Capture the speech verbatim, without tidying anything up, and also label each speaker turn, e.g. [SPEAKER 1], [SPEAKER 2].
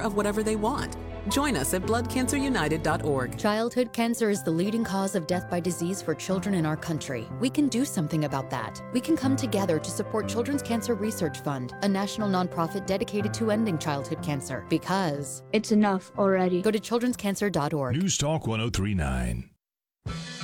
[SPEAKER 1] of whatever they want. Join us at blood cancer united dot org.
[SPEAKER 2] Childhood cancer is the leading cause of death by disease for children in our country. We can do something about that. We can come together to support Children's Cancer Research Fund, a national nonprofit dedicated to ending childhood cancer. Because
[SPEAKER 3] it's enough already.
[SPEAKER 2] Go to children's cancer dot org.
[SPEAKER 4] News Talk one oh three point nine.